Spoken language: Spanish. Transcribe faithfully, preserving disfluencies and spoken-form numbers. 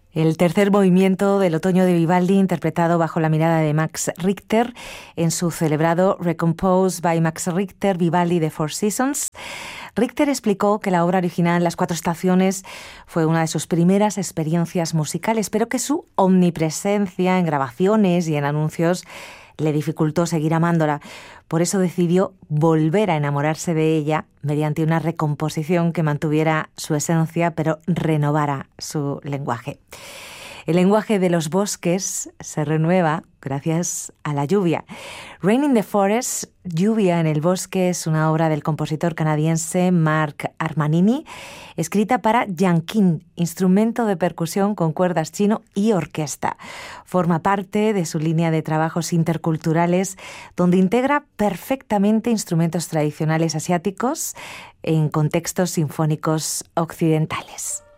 El tercer movimiento del Otoño de Vivaldi, interpretado bajo la mirada de Max Richter en su celebrado Recomposed by Max Richter, Vivaldi The Four Seasons. Richter explicó que la obra original, Las Cuatro Estaciones, fue una de sus primeras experiencias musicales, pero que su omnipresencia en grabaciones y en anuncios le dificultó seguir amándola. Por eso decidió volver a enamorarse de ella mediante una recomposición que mantuviera su esencia, pero renovara su lenguaje. El lenguaje de los bosques se renueva gracias a la lluvia. Rain in the Forest, Lluvia en el bosque, es una obra del compositor canadiense Mark Armanini, escrita para yankin, instrumento de percusión con cuerdas chino y orquesta. Forma parte de su línea de trabajos interculturales, donde integra perfectamente instrumentos tradicionales asiáticos en contextos sinfónicos occidentales.